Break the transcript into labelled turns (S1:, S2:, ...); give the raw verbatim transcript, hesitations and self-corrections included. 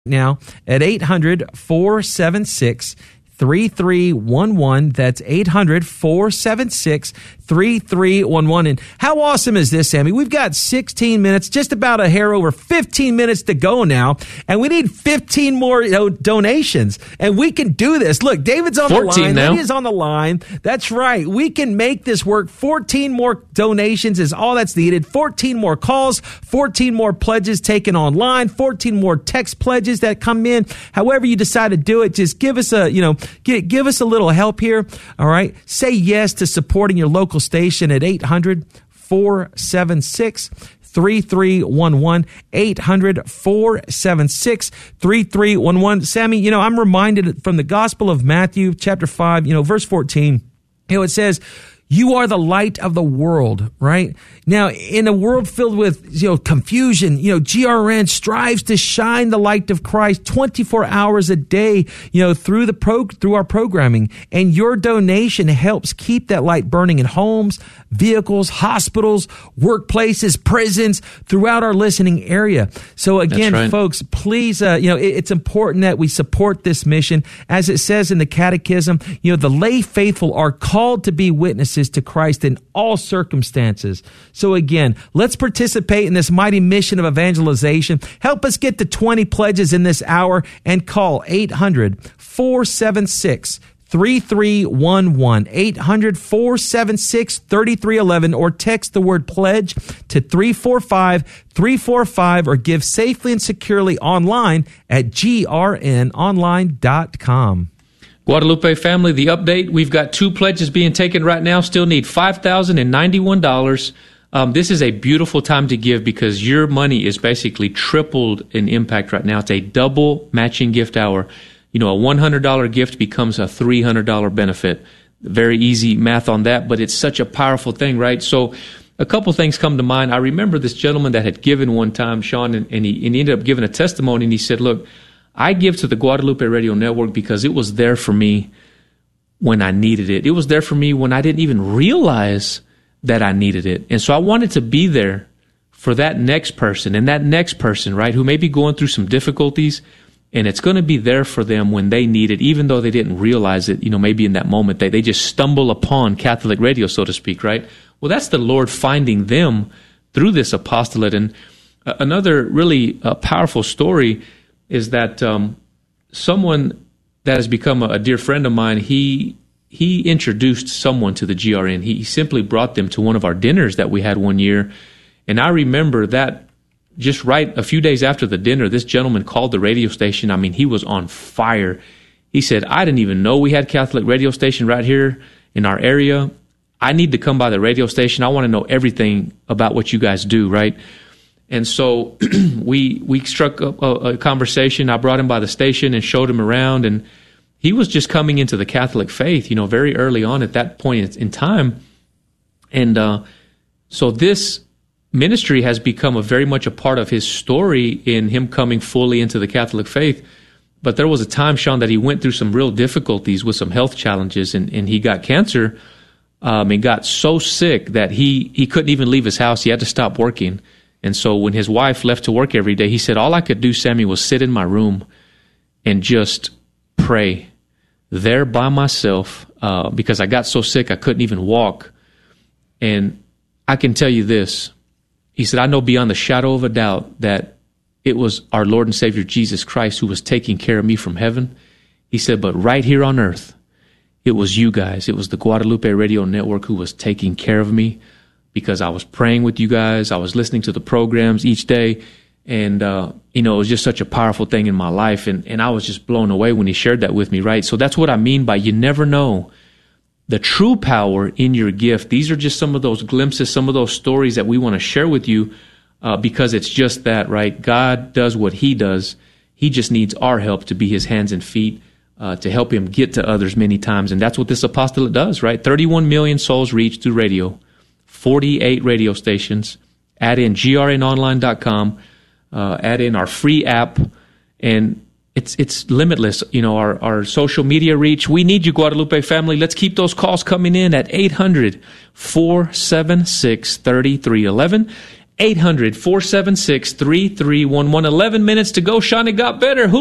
S1: now at eight hundred, four seven six, three three one one. That's eight hundred, four seven six, three three one one. And how awesome is this, Sammy? We've got sixteen minutes, just about a hair over fifteen minutes to go now, and we need fifteen more you know, donations, and we can do this. Look, David's on the line.
S2: Now.
S1: Lydia's on the line. That's right. We can make this work. fourteen more donations is all that's needed. fourteen more calls, fourteen more pledges taken online, fourteen more text pledges that come in. However you decide to do it, just give us a, you know, give, give us a little help here. All right. Say yes to supporting your local station at eight hundred, four seven six, three three one one, eight hundred, four seven six, three three one one. Sammy, you know, I'm reminded from the Gospel of Matthew, chapter five, you know, verse fourteen, you know, it says, "You are the light of the world," right? Now, in a world filled with, you know, confusion, you know, G R N strives to shine the light of Christ twenty-four hours a day, you know, through the pro through our programming. And your donation helps keep that light burning in homes, vehicles, hospitals, workplaces, prisons, throughout our listening area. So again,
S2: right.
S1: folks, please, uh, you know, it, it's important that we support this mission. As it says in the Catechism, you know, the lay faithful are called to be witnesses to Christ in all circumstances. So again, let's participate in this mighty mission of evangelization. Help us get to twenty pledges in this hour and call eight hundred, four seven six, three three one one, eight hundred, four seven six, three three one one, or text the word pledge to three four five, three four five, or give safely and securely online at G R N online dot com.
S2: Guadalupe family, the update, we've got two pledges being taken right now, still need five thousand ninety-one dollars. Um, this is a beautiful time to give because your money is basically tripled in impact right now. It's a double matching gift hour. You know, a one hundred dollars gift becomes a three hundred dollars benefit. Very easy math on that, but it's such a powerful thing, right? So a couple things come to mind. I remember this gentleman that had given one time, Sean, and, and, he, and he ended up giving a testimony, and he said, look, I give to the Guadalupe Radio Network because it was there for me when I needed it. It was there for me when I didn't even realize that I needed it. And so I wanted to be there for that next person and that next person, right, who may be going through some difficulties, and it's going to be there for them when they need it, even though they didn't realize it, you know, maybe in that moment. They, they just stumble upon Catholic radio, so to speak, right? Well, that's the Lord finding them through this apostolate. And uh, another really uh, powerful story is that um, someone that has become a, a dear friend of mine, he he introduced someone to the G R N. He, he simply brought them to one of our dinners that we had one year. And I remember that just right a few days after the dinner, this gentleman called the radio station. I mean, he was on fire. He said, I didn't even know we had Catholic radio station right here in our area. I need to come by the radio station. I want to know everything about what you guys do, right? And so we we struck up a, a conversation. I brought him by the station and showed him around, and he was just coming into the Catholic faith, you know, very early on at that point in time. And uh, so this ministry has become a very much a part of his story in him coming fully into the Catholic faith. But there was a time, Sean, that he went through some real difficulties with some health challenges, and, and he got cancer um, and got so sick that he, he couldn't even leave his house. He had to stop working. And so when his wife left to work every day, he said, all I could do, Sammy, was sit in my room and just pray there by myself uh, because I got so sick I couldn't even walk. And I can tell you this. He said, I know beyond the shadow of a doubt that it was our Lord and Savior Jesus Christ who was taking care of me from heaven. He said, but right here on earth, it was you guys. It was the Guadalupe Radio Network who was taking care of me because I was praying with you guys. I was listening to the programs each day. And, uh, you know, it was just such a powerful thing in my life. And, and I was just blown away when he shared that with me, right? So that's what I mean by you never know the true power in your gift. These are just some of those glimpses, some of those stories that we want to share with you uh, because it's just that, right? God does what he does. He just needs our help to be his hands and feet uh, to help him get to others many times. And that's what this apostolate does, right? thirty-one million souls reached through radio, forty-eight radio stations. Add in G R N online dot com. Uh, add in our free app, and it's it's limitless. You know, our, our social media reach. We need you, Guadalupe family. Let's keep those calls coming in at eight hundred, four seven six, three three one one, eight hundred, four seven six, three three one one. eleven minutes to go. Sean, it got better. Who